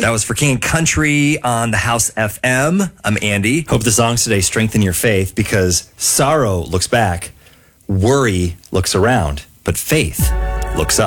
That was for King and Country on the House FM. I'm Andy. Hope the songs today strengthen your faith because sorrow looks back, worry looks around, but faith looks up.